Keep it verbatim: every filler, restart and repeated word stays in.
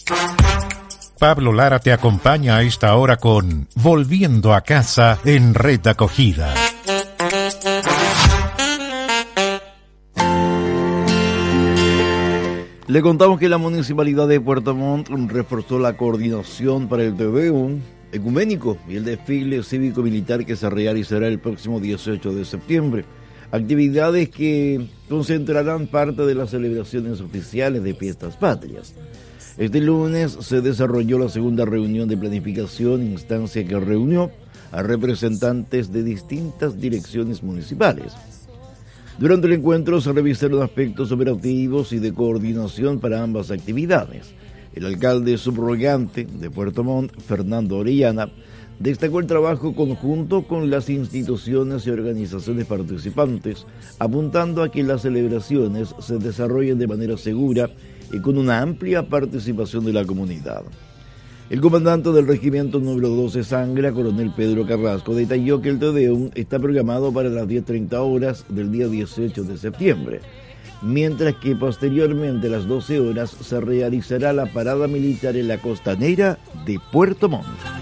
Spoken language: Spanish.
Pablo Lara te acompaña a esta hora con Volviendo a Casa en Red Acogida. Le contamos que la Municipalidad de Puerto Montt reforzó la coordinación para el Te Deum ecuménico y el desfile cívico-militar que se realizará el próximo dieciocho de septiembre. Actividades que concentrarán parte de las celebraciones oficiales de fiestas patrias. Este lunes se desarrolló la segunda reunión de planificación, instancia que reunió a representantes de distintas direcciones municipales. Durante el encuentro se revisaron aspectos operativos y de coordinación para ambas actividades. El alcalde subrogante de Puerto Montt, Fernando Orellana, destacó el trabajo conjunto con las instituciones y organizaciones participantes, apuntando a que las celebraciones se desarrollen de manera segura y con una amplia participación de la comunidad. El comandante del regimiento número doce Sangra, coronel Pedro Carrasco, detalló que el Te Deum está programado para las diez treinta horas del día dieciocho de septiembre, mientras que posteriormente a las doce horas se realizará la parada militar en la costanera de Puerto Montt.